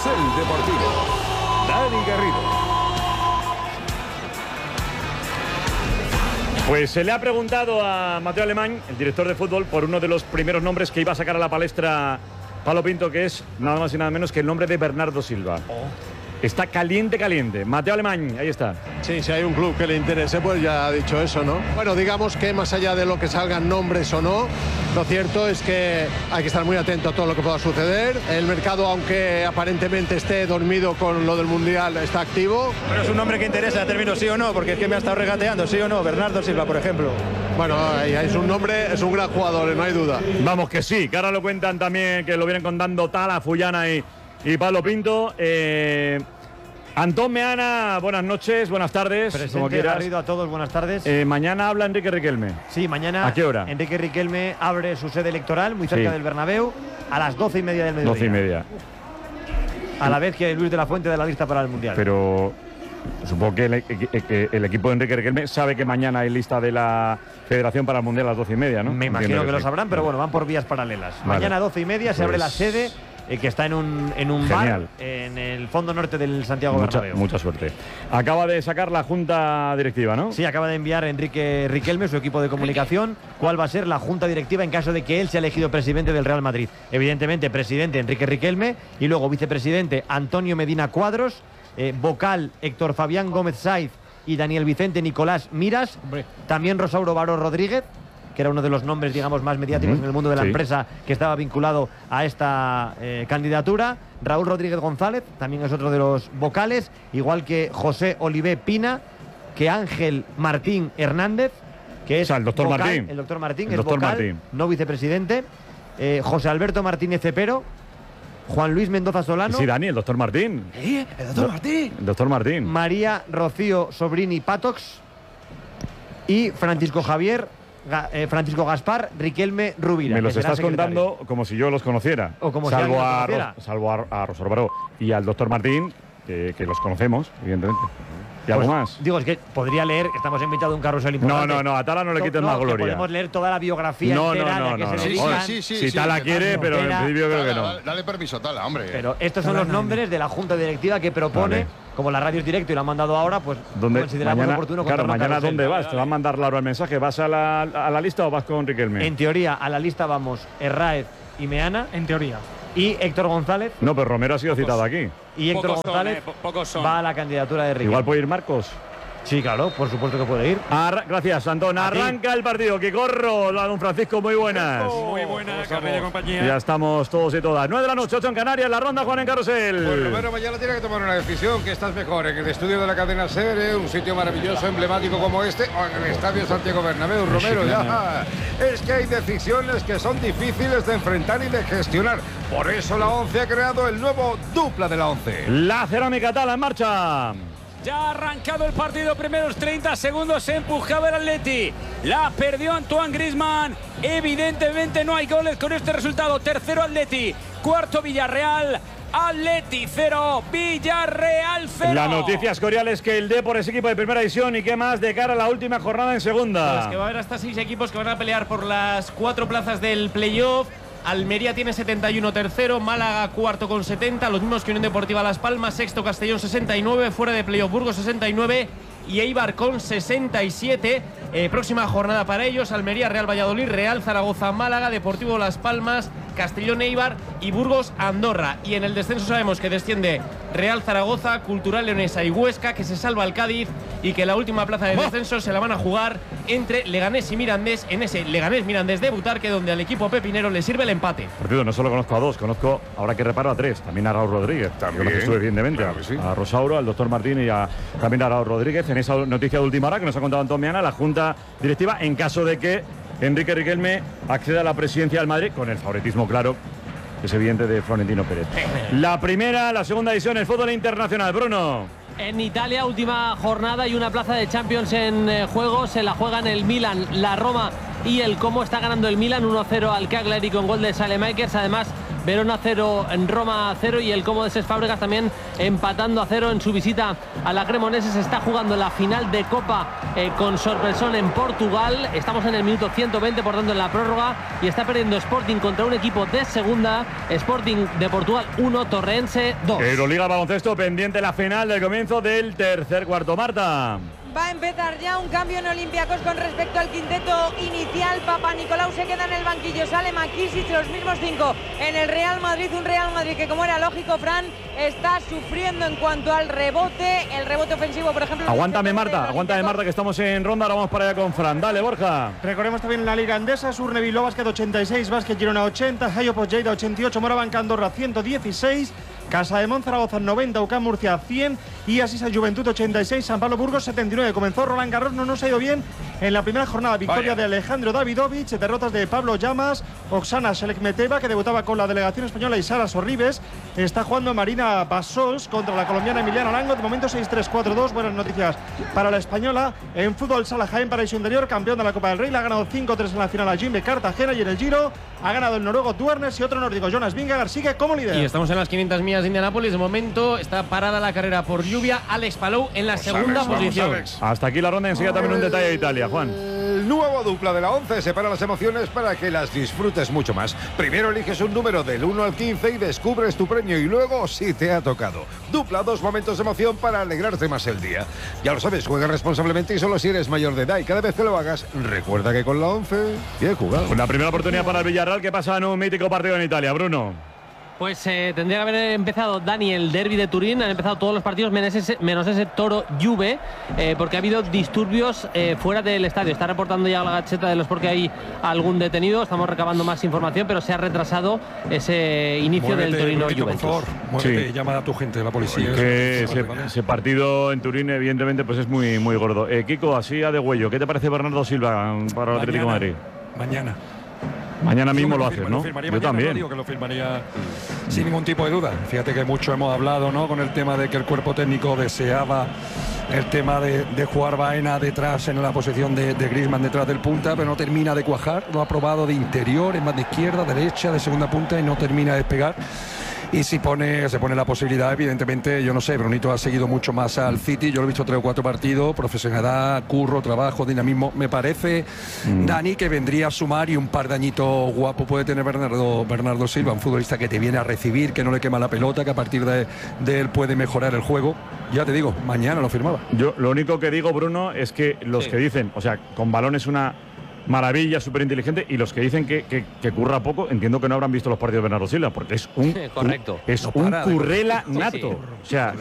Carrusel Deportivo. Dani Garrido. Pues se le ha preguntado a Mateo Alemán, el director de fútbol, por uno de los primeros nombres que iba a sacar a la palestra Pablo Pinto, que es nada más y nada menos que el nombre de Bernardo Silva. Está caliente, caliente. Mateo Alemán, ahí está. Sí, si hay un club que le interese, pues ya ha dicho eso, ¿no? Bueno, digamos que más allá de lo que salgan nombres o no, lo cierto es que hay que estar muy atento a todo lo que pueda suceder. El mercado, aunque aparentemente esté dormido con lo del Mundial, está activo. Pero es un nombre que interesa, término sí o no, porque es que me ha estado regateando, sí o no, Bernardo Silva, por ejemplo. Bueno, es un nombre, es un gran jugador, no hay duda. Vamos que sí, que ahora lo cuentan también, que lo vienen contando Tala, Fullana y Pablo Pinto. Antón Meana, buenas noches, buenas tardes. Presente, como quieras. Garrido, a todos, buenas tardes. Mañana habla Enrique Riquelme. Sí, mañana. ¿A qué hora? Enrique Riquelme abre su sede electoral muy cerca del Bernabéu a las 12:30 del mediodía. 12:30. A la vez que Luis de la Fuente de la lista para el Mundial. Pero supongo que el equipo de Enrique Riquelme sabe que mañana hay lista de la Federación para el Mundial a las 12:30, ¿no? Me imagino que lo sabrán, pero bueno, van por vías paralelas. Vale. Mañana a 12:30 se abre la sede. Que está en un bar en el fondo norte del Santiago Bernabéu. Mucha suerte. Acaba de sacar la junta directiva, ¿no? Sí, acaba de enviar Enrique Riquelme, su equipo de comunicación, cuál va a ser la junta directiva en caso de que él sea elegido presidente del Real Madrid. Evidentemente, presidente Enrique Riquelme y luego vicepresidente Antonio Medina Cuadros, vocal Héctor Fabián Gómez Saiz y Daniel Vicente Nicolás Miras, también Rosauro Baró Rodríguez, que era uno de los nombres, digamos, más mediáticos en el mundo de la empresa que estaba vinculado a esta candidatura. Raúl Rodríguez González, también es otro de los vocales, igual que José Olivé Pina, que Ángel Martín Hernández, que es el doctor vocal, Martín. El doctor Martín, el es doctor vocal, Martín. no vicepresidente. José Alberto Martínez Cepero, Juan Luis Mendoza Solano. Sí, Dani, el doctor Martín. ¿El doctor Martín? El doctor Martín. María Rocío Sobrini Patox y Francisco Gaspar Riquelme Rubira. Me los estás contando como si yo los conociera. O como salvo si alguien los conociera. Salvo a Rosario Baró y al doctor Martín, que los conocemos, evidentemente. ¿Y algo más? Digo, es que podría leer, que estamos invitados a un carrusel importante. No, a Tala no le quites más gloria. Podemos leer toda la biografía entera a la que se dedican. Sí, si Tala quiere, pero en principio creo que no. Dale permiso, Tala, hombre. Pero estos son los nombres de la junta directiva que propone, como la radio es directo y lo han mandado ahora, pues consideramos mañana, oportuno claro, contarlo mañana carrusel. ¿dónde vas? Te va a mandar Laura el mensaje. ¿Vas a la lista o vas con Riquelme? En teoría, a la lista vamos Herráez y Meana. En teoría. Y Héctor González. No, pero Romero ha sido citado aquí. Y Héctor González va a la candidatura de Riquelme. Igual puede ir Marcos. Sí, claro, por supuesto que puede ir. Gracias, Antón. Arranca el partido. Que corro. Hola, don Francisco, muy buenas. Muy buenas, Carrera y compañía. Ya estamos todos y todas. 9 de la noche, 8 en Canarias. La ronda, Juan en Carrusel. Pues Romero mañana tiene que tomar una decisión. ¿Qué estás mejor? ¿En el estudio de la cadena SER, un sitio maravilloso, emblemático como este, o en el estadio Santiago Bernabéu? Romero, ya. Es que hay decisiones que son difíciles de enfrentar y de gestionar. Por eso la ONCE ha creado el nuevo dupla de la ONCE. La cerámica Tala en marcha. Ya ha arrancado el partido, primeros 30 segundos se empujaba el Atleti. La perdió Antoine Griezmann. Evidentemente no hay goles con este resultado. Tercero Atleti, cuarto Villarreal. Atleti 0, Villarreal 0. La noticia escorial es que el Depor es equipo de primera división y qué más de cara a la última jornada en segunda. Pues que va a haber hasta 6 equipos que van a pelear por las 4 plazas del playoff. Almería tiene 71 tercero, Málaga cuarto con 70, los mismos que Unión Deportiva Las Palmas, sexto Castellón 69, fuera de playoff Burgos 69 y Eibar con 67. Próxima jornada para ellos: Almería, Real Valladolid, Real Zaragoza, Málaga, Deportivo Las Palmas, Castellón, Eibar y Burgos, Andorra. Y en el descenso sabemos que desciende Real Zaragoza, Cultural Leonesa y Huesca, que se salva el Cádiz y que la última plaza de descenso se la van a jugar entre Leganés y Mirandés, en ese Leganés-Mirandés de Butarque, donde al equipo pepinero le sirve el empate. Partido, no solo conozco a dos, conozco, ahora que reparo, a tres. También a Raúl Rodríguez, También, que estuve evidentemente, claro que sí. a Rosauro, al doctor Martín y también a Raúl Rodríguez. En esa noticia de última hora que nos ha contado Antón Meana, la junta directiva, en caso de que Enrique Riquelme acceda a la presidencia del Madrid, con el favoritismo claro, que es evidente, de Florentino Pérez. La primera, la segunda edición, el fútbol internacional. Bruno. En Italia, última jornada y una plaza de Champions en juego. Se la juegan el Milan, la Roma y el Como. Está ganando el Milan 1-0 al Cagliari con gol de Saelemaekers. Además, Verona 0, en Roma 0 y el Como de Ses Fábregas también empatando a 0 en su visita a la Cremonese. Se está jugando la final de Copa con sorpresón en Portugal. Estamos en el minuto 120, por tanto en la prórroga, y está perdiendo Sporting contra un equipo de segunda. Sporting de Portugal 1, Torrense 2. Euroliga baloncesto, pendiente la final del comienzo del tercer cuarto. Marta. Va a empezar ya un cambio en Olympiacos con respecto al quinteto inicial. Papanikolaou se queda en el banquillo, sale Makisic, los mismos 5 en el Real Madrid. Un Real Madrid que, como era lógico, Fran, está sufriendo en cuanto al rebote. El rebote ofensivo, por ejemplo. Aguántame, Marta, que estamos en ronda. Ahora vamos para allá con Fran. Dale, Borja. Recordemos también la Liga Andesa: Surne Bilbao Basket 86, Basket Girona 80, Hayopos Lleida 88, Morabanc Andorra 116, Casa de Monzaragoza 90, UCAM Murcia 100 y Asisa Juventud 86, San Pablo Burgos 79. Comenzó Roland Garros, no nos ha ido bien en la primera jornada. Victoria de Alejandro Davidovich, derrotas de Pablo Llamas, Oksana Selekmeteva, que debutaba con la delegación española, y Sara Sorribes. Está jugando Marina Basols contra la colombiana Emiliana Arango. De momento 6-3, 4-2. Buenas noticias para la española. En fútbol, Sala Jaén, Paraíso Interior, campeón de la Copa del Rey. Le ha ganado 5-3 en la final a Jimbe Cartagena, y en el Giro ha ganado el noruego Duernes y otro nórdico, Jonas Vingegaard, sigue como líder. Y estamos en las 500 millas de Indianápolis. De momento está parada la carrera por lluvia. Alex Palou en la segunda posición. Hasta aquí la ronda. Enseguida también un detalle de Italia, Juan. El nuevo dupla de la 11 separa las emociones para que las disfrutes mucho más. Primero eliges un número del 1 al 15 y descubres tu premio, y luego, si te ha tocado, dupla 2 momentos de emoción para alegrarte más el día. Ya lo sabes, juega responsablemente y solo si eres mayor de edad, y cada vez que lo hagas, recuerda que con la 11 bien jugado. La primera oportunidad para el Villarreal, que pasa en un mítico partido en Italia, Bruno. Pues tendría que haber empezado, Dani, el derbi de Turín. Han empezado todos los partidos menos ese Toro Juve, porque ha habido disturbios fuera del estadio. Está reportando ya la Gaceta de los porque hay algún detenido. Estamos recabando más información, pero se ha retrasado ese inicio del Torino Juventus. Por favor, muévete, llama a tu gente, la policía. Ese partido en Turín, evidentemente, pues es muy, muy gordo. Kiko, así a de huello, ¿qué te parece Bernardo Silva para el Atlético de Madrid? Mañana mismo lo haces, ¿no? Yo también. Digo que lo firmaría sin ningún tipo de duda. Fíjate que mucho hemos hablado, ¿no?, con el tema de que el cuerpo técnico deseaba el tema de jugar Baena detrás, en la posición de Griezmann detrás del punta, pero no termina de cuajar. Lo ha probado de interior, es más de izquierda, derecha, de segunda punta, y no termina de despegar. Y si se pone la posibilidad, evidentemente, yo no sé, Brunito ha seguido mucho más al City. Yo lo he visto 3 o 4 partidos, profesionalidad, curro, trabajo, dinamismo. Me parece, Dani, que vendría a sumar, y un par de añitos guapo puede tener Bernardo Silva, un futbolista que te viene a recibir, que no le quema la pelota, que a partir de él puede mejorar el juego. Ya te digo, mañana lo firmaba. Yo lo único que digo, Bruno, es que los que dicen, o sea, con balón es una maravilla, súper inteligente, y los que dicen que curra poco, entiendo que no habrán visto los partidos de Bernardo Silva, porque es un correcto. Es un currela nato. O sea,